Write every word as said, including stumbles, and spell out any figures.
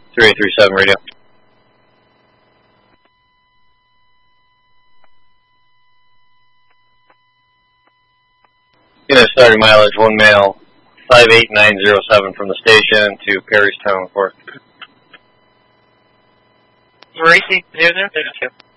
three eight three seven radio. Unit starting mileage, one male, five eight nine zero seven from the station to Perrystown, Fort. Maurice, zero zero thirty-two.